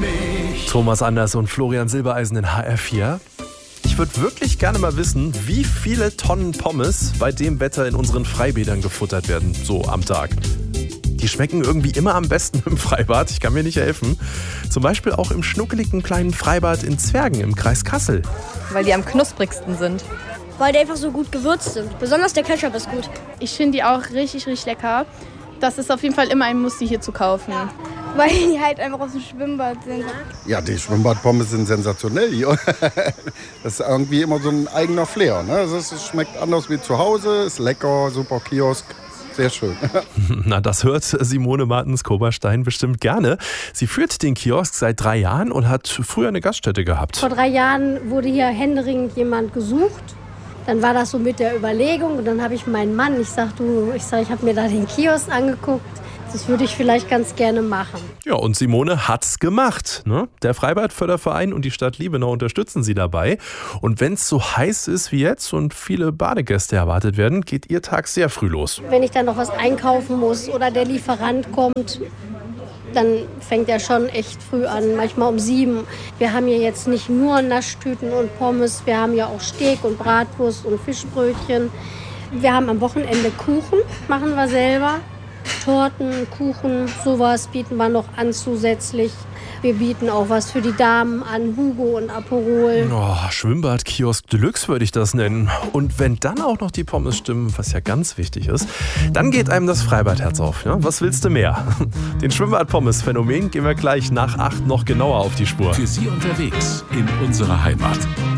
Thomas Anders und Florian Silbereisen in HR4. Ich würde wirklich gerne mal wissen, wie viele Tonnen Pommes bei dem Wetter in unseren Freibädern gefuttert werden, so am Tag. Die schmecken irgendwie immer am besten im Freibad, ich kann mir nicht helfen. Zum Beispiel auch im schnuckeligen kleinen Freibad in Zwergen im Kreis Kassel. Weil die am knusprigsten sind. Weil die einfach so gut gewürzt sind. Besonders der Ketchup ist gut. Ich finde die auch richtig, richtig lecker. Das ist auf jeden Fall immer ein Muss, die hier zu kaufen. Weil die halt einfach aus dem Schwimmbad sind. Ja, die Schwimmbadpommes sind sensationell hier. Das ist irgendwie immer so ein eigener Flair. Ne? Also es schmeckt anders wie zu Hause, ist lecker, super Kiosk. Sehr schön. Na, das hört Simone Martens-Koberstein bestimmt gerne. Sie führt den Kiosk seit 3 Jahren und hat früher eine Gaststätte gehabt. Vor 3 Jahren wurde hier händeringend jemand gesucht. Dann war das so mit der Überlegung und dann habe ich meinen Mann, ich habe mir da den Kiosk angeguckt. Das würde ich vielleicht ganz gerne machen. Ja, und Simone hat's gemacht. Ne? Der Freibadförderverein und die Stadt Liebenau unterstützen sie dabei. Und wenn es so heiß ist wie jetzt und viele Badegäste erwartet werden, geht ihr Tag sehr früh los. Wenn ich dann noch was einkaufen muss oder der Lieferant kommt, dann fängt er schon echt früh an, manchmal um 7. Wir haben hier jetzt nicht nur Naschtüten und Pommes, wir haben ja auch Steak und Bratwurst und Fischbrötchen. Wir haben am Wochenende Kuchen, machen wir selber. Torten, Kuchen, sowas bieten wir noch an zusätzlich. Wir bieten auch was für die Damen an, Hugo und Aperol. Oh, Schwimmbad-Kiosk Deluxe würde ich das nennen. Und wenn dann auch noch die Pommes stimmen, was ja ganz wichtig ist, dann geht einem das Freibadherz auf. Ja? Was willst du mehr? Den Schwimmbad-Pommes-Phänomen gehen wir gleich nach 8 noch genauer auf die Spur. Für Sie unterwegs in unserer Heimat.